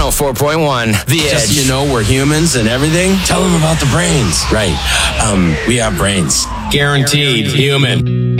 104.1, The Edge. Just so you know, we're humans and everything. Tell them about the brains. Right. We have brains. Guaranteed human.